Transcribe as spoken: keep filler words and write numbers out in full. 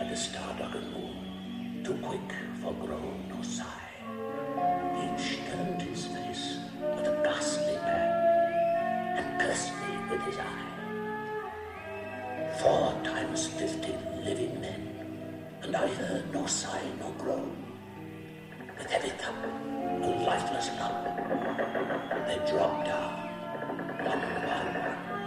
the star-duggered moon, too quick for groan or sigh. Each turned his face with a ghastly man, and cursed me with his eye. Four times fifty living men, and I heard no sigh nor groan. With every cup, a lifeless lump, they dropped down, one by one.